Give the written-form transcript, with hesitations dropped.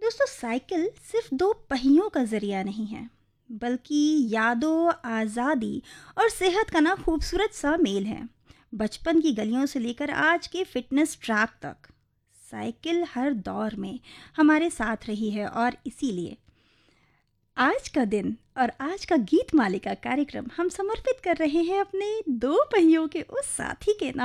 दोस्तों, साइकिल सिर्फ दो पहियों का जरिया नहीं है, बल्कि यादों, आज़ादी और सेहत का ना खूबसूरत सा मेल है। बचपन की गलियों से लेकर आज के फिटनेस ट्रैक तक साइकिल हर दौर में हमारे साथ रही है। और इसीलिए आज का दिन और आज का गीत मालिका कार्यक्रम हम समर्पित कर रहे हैं अपने दो पहियों के उस साथी के नाम